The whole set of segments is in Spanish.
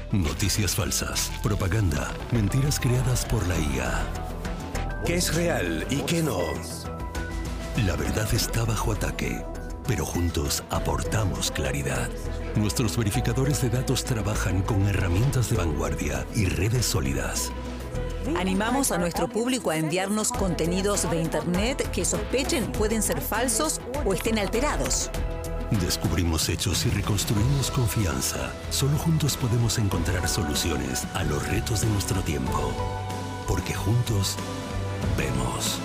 Noticias falsas, propaganda, mentiras creadas por la IA. ¿Qué es real y qué no? La verdad está bajo ataque, pero juntos aportamos claridad. Nuestros verificadores de datos trabajan con herramientas de vanguardia y redes sólidas. Animamos a nuestro público a enviarnos contenidos de Internet que sospechen pueden ser falsos o estén alterados. Descubrimos hechos y reconstruimos confianza. Solo juntos podemos encontrar soluciones a los retos de nuestro tiempo. Porque juntos vemos.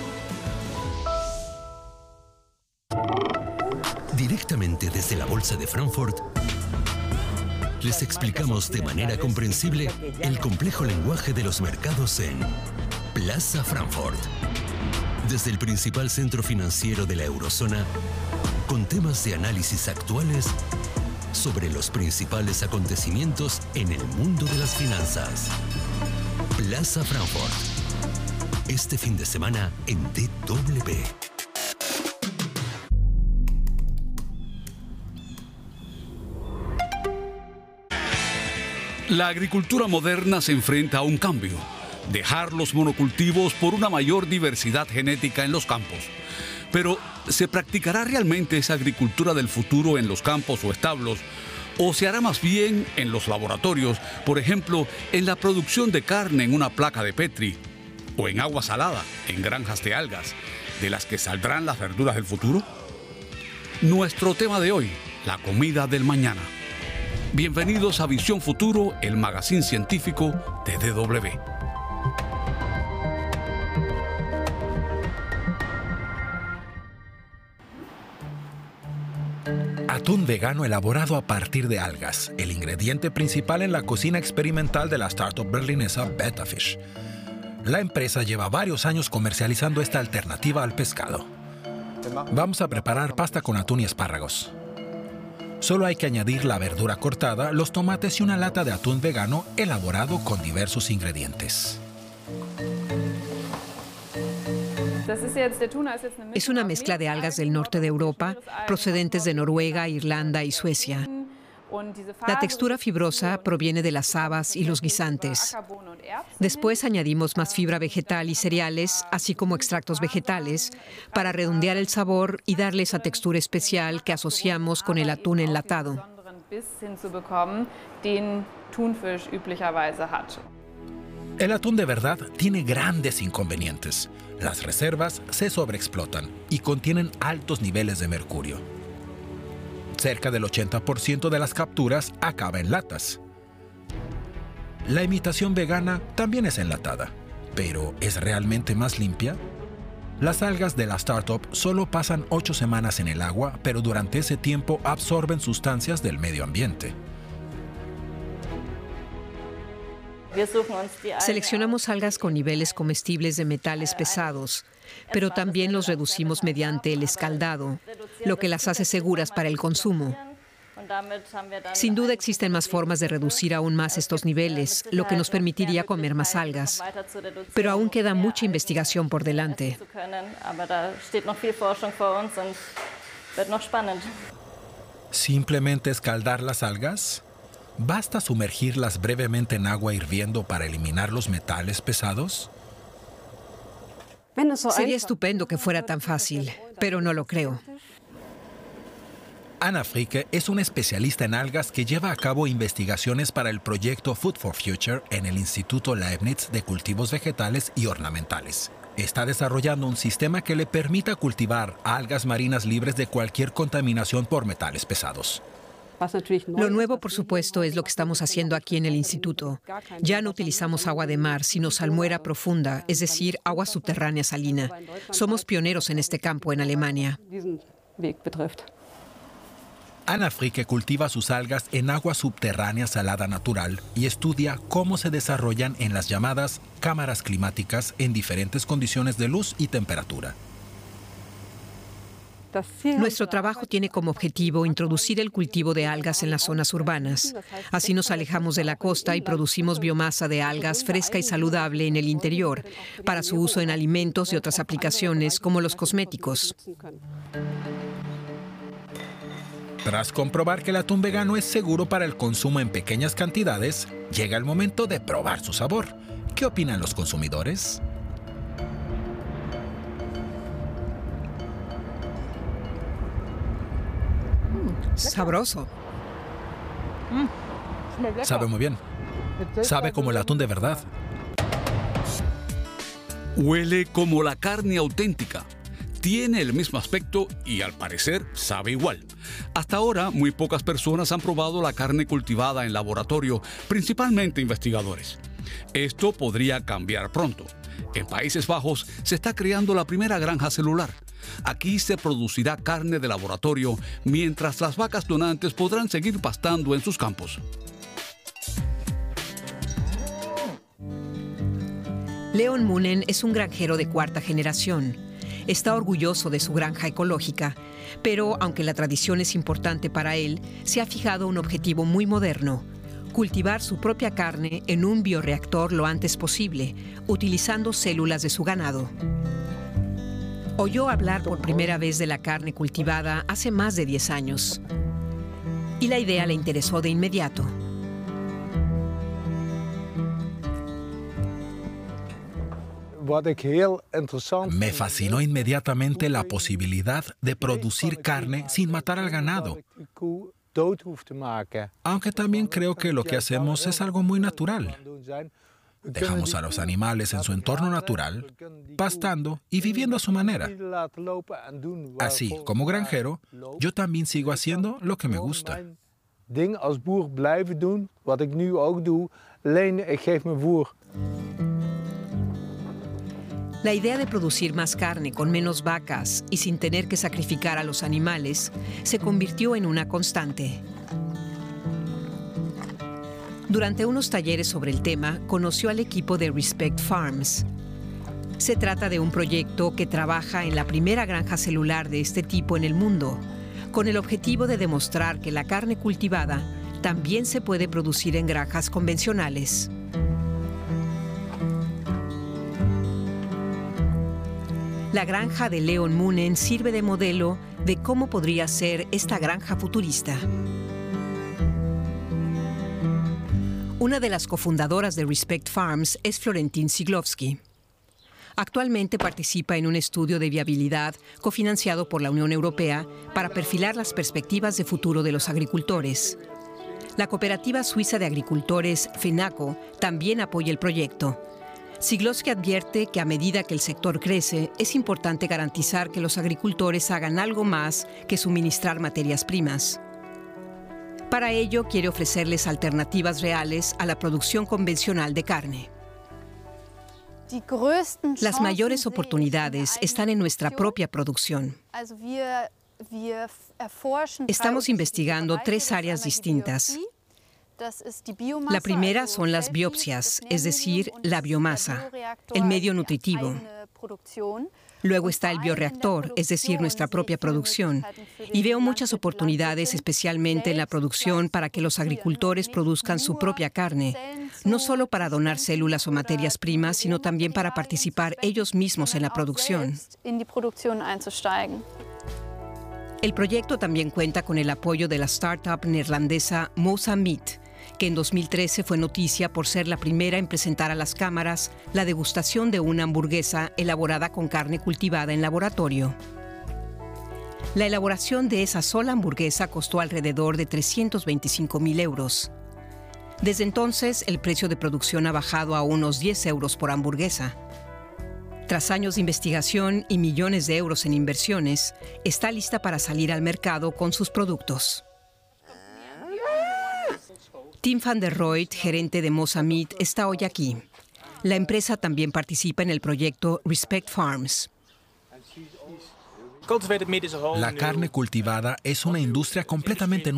Directamente desde la Bolsa de Frankfurt, les explicamos de manera comprensible el complejo lenguaje de los mercados en Plaza Frankfurt. Desde el principal centro financiero de la eurozona, con temas de análisis actuales sobre los principales acontecimientos en el mundo de las finanzas. Plaza Frankfurt. Este fin de semana en DW. La agricultura moderna se enfrenta a un cambio: dejar los monocultivos por una mayor diversidad genética en los campos. Pero, ¿se practicará realmente esa agricultura del futuro en los campos o establos? ¿O se hará más bien en los laboratorios, por ejemplo, en la producción de carne en una placa de Petri? ¿O en agua salada, en granjas de algas, de las que saldrán las verduras del futuro? Nuestro tema de hoy: la comida del mañana. Bienvenidos a Visión Futuro, el magazine científico de DW. Atún vegano elaborado a partir de algas, el ingrediente principal en la cocina experimental de la startup berlinesa Betafish. La empresa lleva varios años comercializando esta alternativa al pescado. Vamos a preparar pasta con atún y espárragos. Solo hay que añadir la verdura cortada, los tomates y una lata de atún vegano elaborado con diversos ingredientes. Es una mezcla de algas del norte de Europa, procedentes de Noruega, Irlanda y Suecia. La textura fibrosa proviene de las habas y los guisantes. Después añadimos más fibra vegetal y cereales, así como extractos vegetales, para redondear el sabor y darle esa textura especial que asociamos con el atún enlatado. El atún de verdad tiene grandes inconvenientes. Las reservas se sobreexplotan y contienen altos niveles de mercurio. Cerca del 80% de las capturas acaba en latas. La imitación vegana también es enlatada, pero ¿es realmente más limpia? Las algas de la startup solo pasan 8 semanas en el agua, pero durante ese tiempo absorben sustancias del medio ambiente. Seleccionamos algas con niveles comestibles de metales pesados, pero también los reducimos mediante el escaldado, lo que las hace seguras para el consumo. Sin duda existen más formas de reducir aún más estos niveles, lo que nos permitiría comer más algas. Pero aún queda mucha investigación por delante. ¿Simplemente escaldar las algas? ¿Basta sumergirlas brevemente en agua hirviendo para eliminar los metales pesados? Sería estupendo que fuera tan fácil, pero no lo creo. Anna Fricke es una especialista en algas que lleva a cabo investigaciones para el proyecto Food for Future en el Instituto Leibniz de Cultivos Vegetales y Ornamentales. Está desarrollando un sistema que le permita cultivar algas marinas libres de cualquier contaminación por metales pesados. Lo nuevo, por supuesto, es lo que estamos haciendo aquí en el instituto. Ya no utilizamos agua de mar, sino salmuera profunda, es decir, agua subterránea salina. Somos pioneros en este campo en Alemania. Anna Fricke cultiva sus algas en agua subterránea salada natural y estudia cómo se desarrollan en las llamadas cámaras climáticas en diferentes condiciones de luz y temperatura. Nuestro trabajo tiene como objetivo introducir el cultivo de algas en las zonas urbanas. Así nos alejamos de la costa y producimos biomasa de algas fresca y saludable en el interior, para su uso en alimentos y otras aplicaciones como los cosméticos. Tras comprobar que el atún vegano es seguro para el consumo en pequeñas cantidades, llega el momento de probar su sabor. ¿Qué opinan los consumidores? Sabroso. Sabe muy bien. Sabe como el atún de verdad. Huele como la carne auténtica. Tiene el mismo aspecto y al parecer sabe igual. Hasta ahora, muy pocas personas han probado la carne cultivada en laboratorio, principalmente investigadores. Esto podría cambiar pronto. En Países Bajos se está creando la primera granja celular. Aquí se producirá carne de laboratorio, mientras las vacas donantes podrán seguir pastando en sus campos. Leon Moonen es un granjero de cuarta generación. Está orgulloso de su granja ecológica, pero aunque la tradición es importante para él, se ha fijado un objetivo muy moderno: cultivar su propia carne en un bioreactor lo antes posible, utilizando células de su ganado. Oyó hablar por primera vez de la carne cultivada hace más de 10 años, y la idea le interesó de inmediato. Me fascinó inmediatamente la posibilidad de producir carne sin matar al ganado. Aunque también creo que lo que hacemos es algo muy natural. Dejamos a los animales en su entorno natural, pastando y viviendo a su manera. Así, como granjero, yo también sigo haciendo lo que me gusta. La idea de producir más carne con menos vacas y sin tener que sacrificar a los animales se convirtió en una constante. Durante unos talleres sobre el tema, conoció al equipo de Respect Farms. Se trata de un proyecto que trabaja en la primera granja celular de este tipo en el mundo, con el objetivo de demostrar que la carne cultivada también se puede producir en granjas convencionales. La granja de Leon Moonen sirve de modelo de cómo podría ser esta granja futurista. Una de las cofundadoras de Respect Farms es Florentin Siglowski. Actualmente participa en un estudio de viabilidad cofinanciado por la Unión Europea para perfilar las perspectivas de futuro de los agricultores. La cooperativa suiza de agricultores, FENACO, también apoya el proyecto. Siglowski advierte que a medida que el sector crece, es importante garantizar que los agricultores hagan algo más que suministrar materias primas. Para ello, quiere ofrecerles alternativas reales a la producción convencional de carne. Las mayores oportunidades están en nuestra propia producción. Estamos investigando 3 áreas distintas. La primera son las biopsias, es decir, la biomasa, el medio nutritivo. Luego está el bioreactor, es decir, nuestra propia producción. Y veo muchas oportunidades, especialmente en la producción, para que los agricultores produzcan su propia carne, no solo para donar células o materias primas, sino también para participar ellos mismos en la producción. El proyecto también cuenta con el apoyo de la startup neerlandesa Mosa Meat, que en 2013 fue noticia por ser la primera en presentar a las cámaras la degustación de una hamburguesa elaborada con carne cultivada en laboratorio. La elaboración de esa sola hamburguesa costó alrededor de 325.000 euros. Desde entonces, el precio de producción ha bajado a unos 10 euros por hamburguesa. Tras años de investigación y millones de euros en inversiones, está lista para salir al mercado con sus productos. Tim van der Rooijt, gerente de Mosa Meat, está hoy aquí. La empresa también participa en el proyecto Respect Farms. La carne cultivada es una industria completamente nueva.